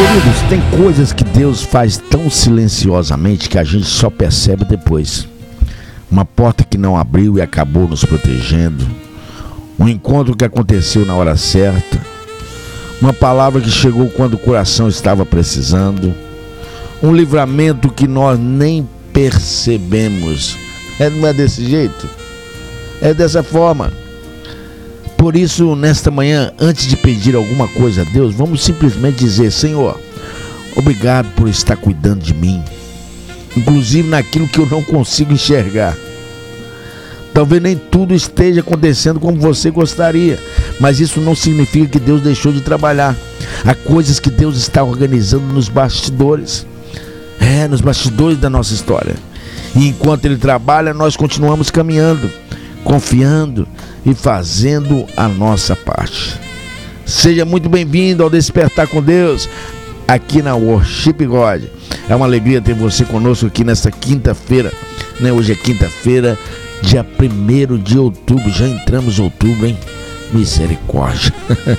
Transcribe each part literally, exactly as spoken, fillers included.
Queridos, tem coisas que Deus faz tão silenciosamente que a gente só percebe depois. Uma porta que não abriu e acabou nos protegendo. Um encontro que aconteceu na hora certa. Uma palavra que chegou quando o coração estava precisando. Um livramento que nós nem percebemos. É, não é desse jeito? É dessa forma. Por isso, nesta manhã, antes de pedir alguma coisa a Deus, vamos simplesmente dizer: Senhor, obrigado por estar cuidando de mim, inclusive naquilo que eu não consigo enxergar. Talvez nem tudo esteja acontecendo como você gostaria, mas isso não significa que Deus deixou de trabalhar. Há coisas que Deus está organizando nos bastidores, é, nos bastidores da nossa história. E enquanto Ele trabalha, nós continuamos caminhando, confiando e fazendo a nossa parte. Seja muito bem-vindo ao Despertar com Deus, aqui na Worship God. É uma alegria ter você conosco aqui nesta quinta-feira, né? Hoje é quinta-feira, dia primeiro de outubro. Já entramos em outubro, hein? Misericórdia.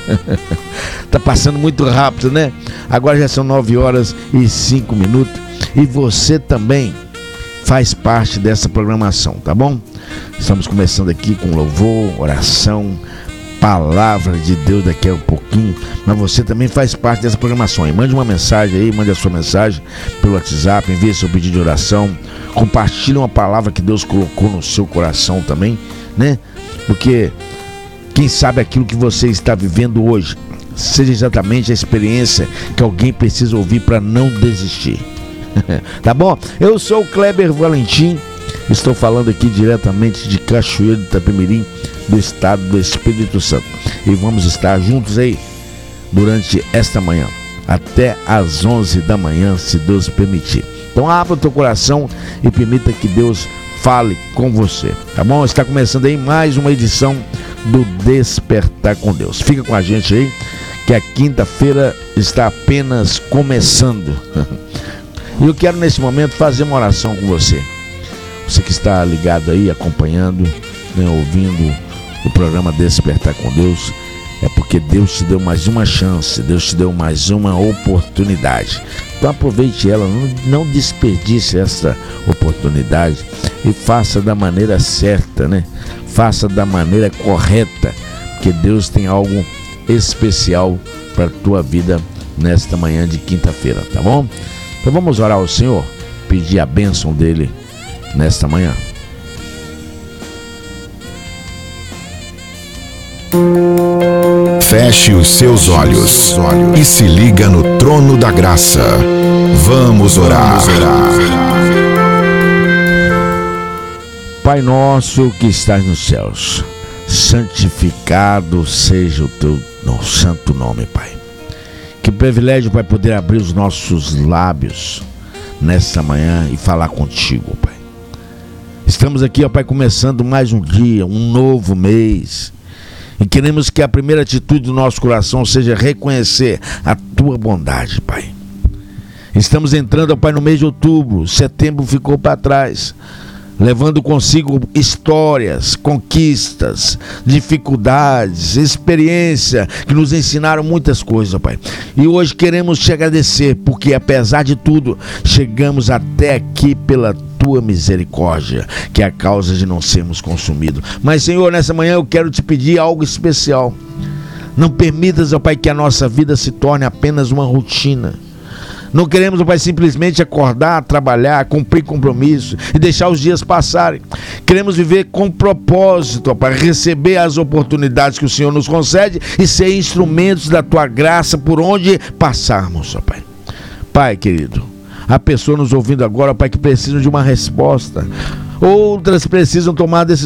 Tá passando muito rápido, né? Agora já são nove horas e cinco minutos. E você também faz parte dessa programação, tá bom? Estamos começando aqui com louvor, oração, palavra de Deus daqui a um pouquinho, mas você também faz parte dessa programação. E mande uma mensagem aí, mande a sua mensagem pelo WhatsApp, envie seu pedido de oração, compartilhe uma palavra que Deus colocou no seu coração também, né? Porque quem sabe aquilo que você está vivendo hoje seja exatamente a experiência que alguém precisa ouvir para não desistir. Tá bom? Eu sou o Kleber Valentim, estou falando aqui diretamente de Cachoeiro de Itapemirim, do estado do Espírito Santo. E vamos estar juntos aí durante esta manhã, até às onze da manhã, se Deus permitir. Então abra o teu coração e permita que Deus fale com você, tá bom? Está começando aí mais uma edição do Despertar com Deus. Fica com a gente aí, que a quinta-feira está apenas começando. E eu quero nesse momento fazer uma oração com você. Você que está ligado aí, acompanhando, né, ouvindo o programa Despertar com Deus, é porque Deus te deu mais uma chance, Deus te deu mais uma oportunidade. Então aproveite ela, não, não desperdice essa oportunidade e faça da maneira certa, né? Faça da maneira correta, porque Deus tem algo especial para a tua vida nesta manhã de quinta-feira, tá bom? Então vamos orar ao Senhor, pedir a bênção dele nesta manhã. Feche os seus olhos e se liga no trono da graça. Vamos orar. Pai nosso que estás nos céus, santificado seja o teu santo nome, Pai. Que privilégio, Pai, poder abrir os nossos lábios nesta manhã e falar contigo, Pai. Estamos aqui, ó Pai, começando mais um dia, um novo mês. E queremos que a primeira atitude do nosso coração seja reconhecer a Tua bondade, Pai. Estamos entrando, ó Pai, no mês de outubro. Setembro ficou para trás, levando consigo histórias, conquistas, dificuldades, experiência que nos ensinaram muitas coisas, Pai. E hoje queremos te agradecer, porque apesar de tudo, chegamos até aqui pela Tua misericórdia, que é a causa de não sermos consumidos. Mas, Senhor, nessa manhã eu quero te pedir algo especial. Não permitas, ó Pai, que a nossa vida se torne apenas uma rotina. Não queremos, ó Pai, simplesmente acordar, trabalhar, cumprir compromisso e deixar os dias passarem. Queremos viver com propósito, ó Pai, receber as oportunidades que o Senhor nos concede e ser instrumentos da Tua graça por onde passarmos, ó Pai. Pai querido, há pessoas nos ouvindo agora, ó Pai, que precisam de uma resposta. Outras precisam tomar decisões